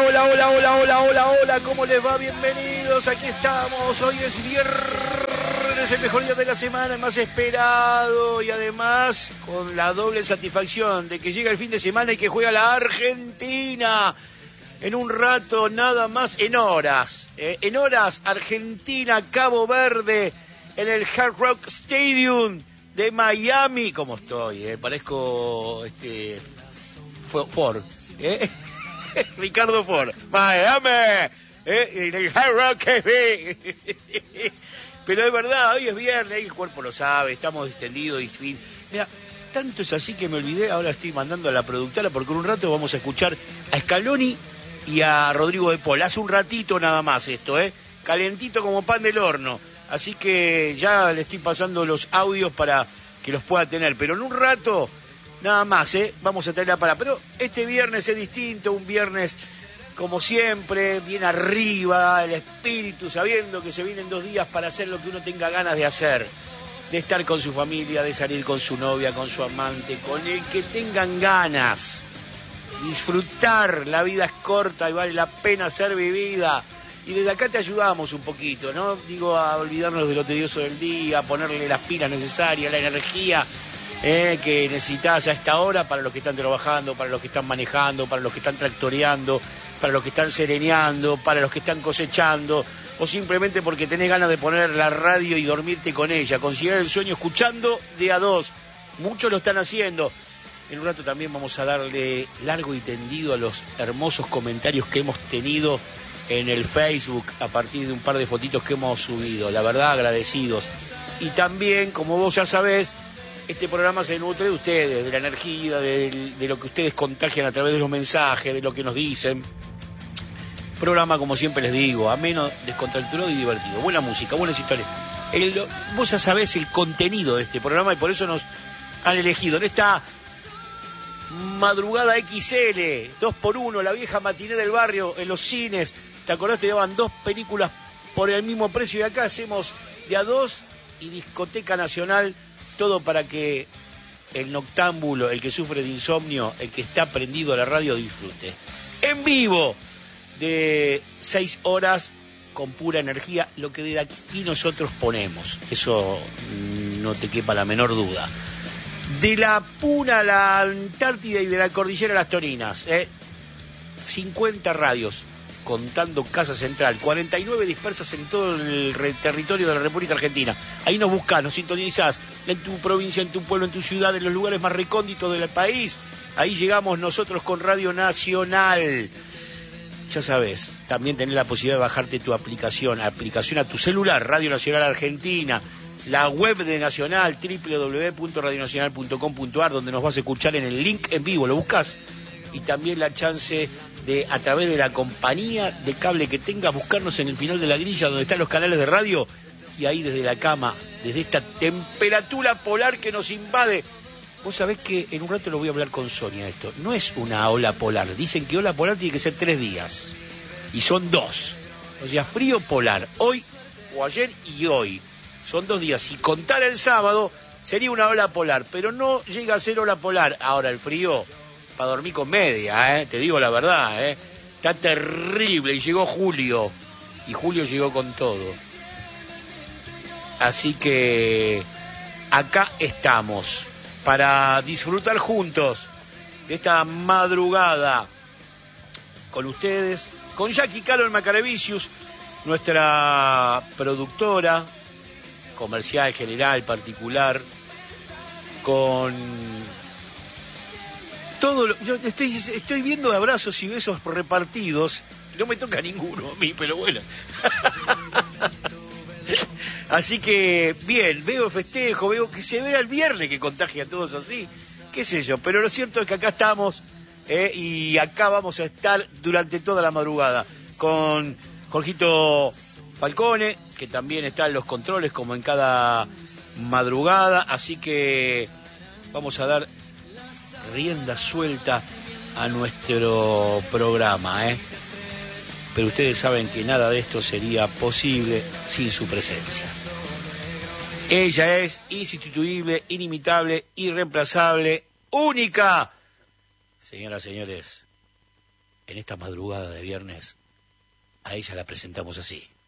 hola, hola, hola, hola, hola, hola, ¿cómo les va? Bienvenidos, aquí estamos, hoy es viernes, el mejor día de la semana, el más esperado, y además con la doble satisfacción de que llega el fin de semana y que juega la Argentina. En un rato, nada más, en horas, Argentina, Cabo Verde, en el Hard Rock Stadium de Miami. ¿Cómo estoy? Parezco Ford, Ricardo Ford. Miami, en el Hard Rock. Pero es verdad, hoy es viernes, el cuerpo lo sabe, estamos distendidos y fin. Mira, tanto es así que me olvidé, ahora estoy mandando a la productora porque en un rato vamos a escuchar a Scaloni y a Rodrigo de Paul. Hace un ratito nada más esto, calentito como pan del horno. Así que ya le estoy pasando los audios para que los pueda tener. Pero en un rato nada más, vamos a tenerla para. Pero este viernes es distinto, un viernes como siempre, bien arriba, el espíritu, sabiendo que se vienen 2 días para hacer lo que uno tenga ganas de hacer. De estar con su familia, de salir con su novia, con su amante, con el que tengan ganas. Disfrutar, la vida es corta y vale la pena ser vivida. Y desde acá te ayudamos un poquito, ¿no? Digo, a olvidarnos de lo tedioso del día, a ponerle las pilas necesarias, la energía que necesitas a esta hora para los que están trabajando, para los que están manejando, para los que están tractoreando, para los que están sereneando, para los que están cosechando, o simplemente porque tenés ganas de poner la radio y dormirte con ella, conciliar el sueño escuchando de a dos. Muchos lo están haciendo. En un rato también vamos a darle largo y tendido a los hermosos comentarios que hemos tenido en el Facebook a partir de un par de fotitos que hemos subido. La verdad, agradecidos. Y también, como vos ya sabés, este programa se nutre de ustedes, de la energía, de lo que ustedes contagian a través de los mensajes, de lo que nos dicen. Programa, como siempre les digo, ameno, descontracturado y divertido. Buena música, buenas historias. Vos ya sabés el contenido de este programa y por eso nos han elegido en esta madrugada XL, 2x1, la vieja matiné del barrio en los cines. ¿Te acordás? Te daban 2 películas por el mismo precio y acá hacemos de a 2 y discoteca nacional, todo para que el noctámbulo, el que sufre de insomnio, el que está prendido a la radio disfrute. En vivo, de 6 horas con pura energía, lo que de aquí nosotros ponemos. Eso no te quepa la menor duda. De la Puna a la Antártida y de la Cordillera a las Toninas, 50 radios, contando Casa Central, 49 dispersas en todo el territorio de la República Argentina. Ahí nos buscás, nos sintonizás en tu provincia, en tu pueblo, en tu ciudad, en los lugares más recónditos del país. Ahí llegamos nosotros con Radio Nacional. Ya sabés, también tenés la posibilidad de bajarte tu aplicación a tu celular, Radio Nacional Argentina. La web de Nacional, www.radionacional.com.ar, donde nos vas a escuchar en el link en vivo, lo buscas. Y también la chance de, a través de la compañía de cable que tengas, buscarnos en el final de la grilla donde están los canales de radio. Y ahí desde la cama, desde esta temperatura polar que nos invade. Vos sabés que en un rato lo voy a hablar con Sonia esto. No es una ola polar. Dicen que ola polar tiene que ser 3 días. Y son 2. O sea, frío polar. Hoy o ayer y hoy. Son 2 días. Si contara el sábado, sería una ola polar. Pero no llega a ser ola polar. Ahora, el frío, para dormir con media, te digo la verdad, Está terrible. Y llegó julio. Y julio llegó con todo. Así que acá estamos para disfrutar juntos de esta madrugada con ustedes, con Jackie Calo en Macarevicius, nuestra productora comercial, general, particular, con todo yo estoy viendo abrazos y besos repartidos, no me toca ninguno a mí, pero bueno. Así que, bien, veo el festejo, veo que se vea el viernes que contagia a todos así, qué sé yo, pero lo cierto es que acá estamos, y acá vamos a estar durante toda la madrugada, con Jorgito Falcone, que también está en los controles como en cada madrugada, así que vamos a dar rienda suelta a nuestro programa, Pero ustedes saben que nada de esto sería posible sin su presencia. Ella es insustituible, inimitable, irreemplazable, única. Señoras y señores, en esta madrugada de viernes, a ella la presentamos así.